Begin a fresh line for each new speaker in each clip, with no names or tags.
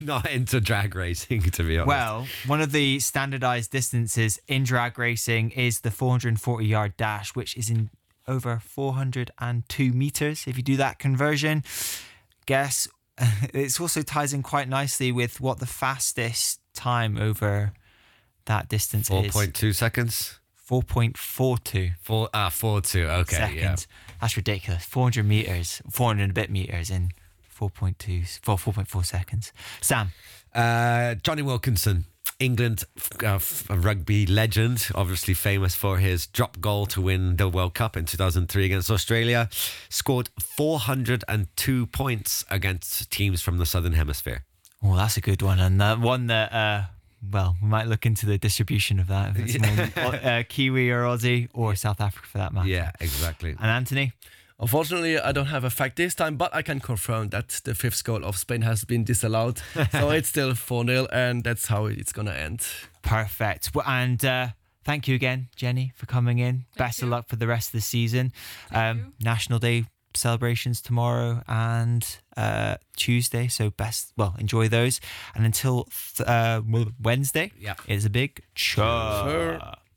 not into drag racing, to be honest.
Well, one of the standardized distances in drag racing is the 440-yard dash, which is in over 402 meters. If you do that conversion, guess it also ties in quite nicely with what the fastest time over that distance is.
4.2 seconds?
4.42.
4.2. Okay,
seconds.
yeah.
That's ridiculous. 400 meters, 400 and a bit meters in 4.4 seconds. Sam.
Johnny Wilkinson, England rugby legend, obviously famous for his drop goal to win the World Cup in 2003 against Australia, scored 402 points against teams from the Southern Hemisphere.
Oh, that's a good one. And one that, well, we might look into the distribution of that. If it's more Kiwi or Aussie or South Africa for that matter.
Yeah, exactly.
And Anthony?
Unfortunately, I don't have a fact this time, but I can confirm that the fifth goal of Spain has been disallowed. So it's still 4-0, and that's how it's going to end.
Perfect. And thank you again, Jenny, for coming in. Best of luck for the rest of the season. National Day celebrations tomorrow and Tuesday, so enjoy those. And until Wednesday, it's a big
Sure.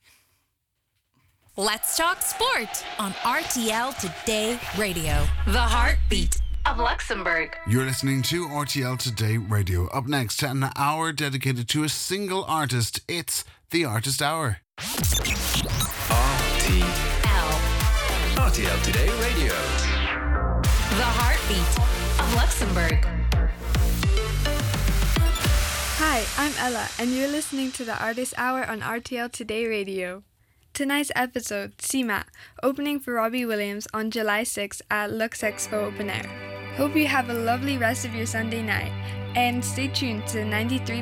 Let's talk sport on RTL Today Radio, the heartbeat of Luxembourg.
You're listening to RTL Today Radio. Up next, an hour dedicated to a single artist. It's the Artist Hour.
RTL
Today Radio,
the heartbeat of Luxembourg.
Hi, I'm Ella, and you're listening to the Artist Hour on RTL Today Radio. Tonight's episode, CMA, opening for Robbie Williams on July 6th at Lux Expo Open Air. Hope you have a lovely rest of your Sunday night, and stay tuned to 93.9